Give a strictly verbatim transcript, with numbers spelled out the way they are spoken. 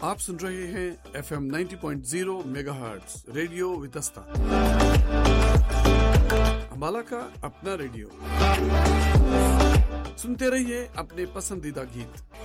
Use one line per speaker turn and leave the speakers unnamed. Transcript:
आप सुन रहे हैं F M ninety point zero megahertz radio Vitasta, Ambala का अपना रेडियो। सुनते रहिए अपने पसंदीदा गीत।